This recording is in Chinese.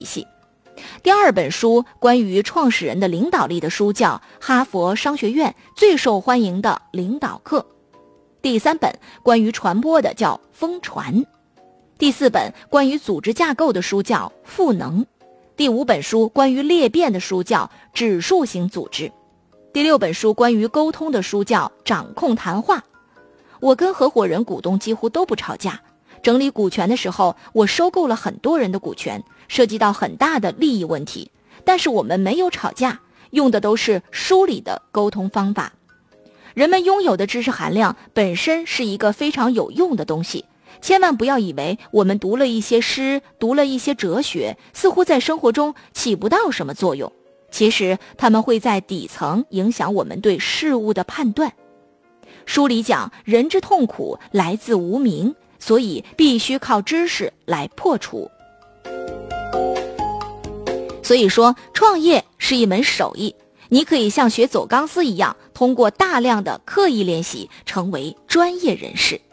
系。第二本书关于创始人的领导力的书叫《哈佛商学院最受欢迎的领导课》。第三本关于传播的叫《疯传》。第四本关于组织架构的书叫《赋能》。第五本书关于裂变的书叫《指数型组织》。第六本书关于沟通的书叫《掌控谈话》。我跟合伙人股东几乎都不吵架，整理股权的时候，我收购了很多人的股权，涉及到很大的利益问题，但是我们没有吵架，用的都是书里的沟通方法。人们拥有的知识含量本身是一个非常有用的东西，千万不要以为我们读了一些诗，读了一些哲学，似乎在生活中起不到什么作用。其实他们会在底层影响我们对事物的判断。书里讲，人之痛苦来自无明，所以必须靠知识来破除。所以说，创业是一门手艺，你可以像学走钢丝一样，通过大量的刻意练习，成为专业人士。